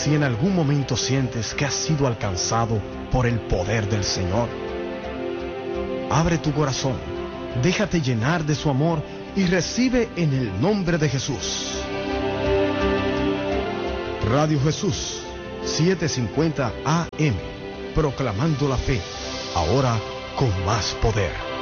Si en algún momento sientes que has sido alcanzado por el poder del Señor, abre tu corazón, déjate llenar de su amor y recibe en el nombre de Jesús. Radio Jesús, 750 AM, proclamando la fe, ahora con más poder.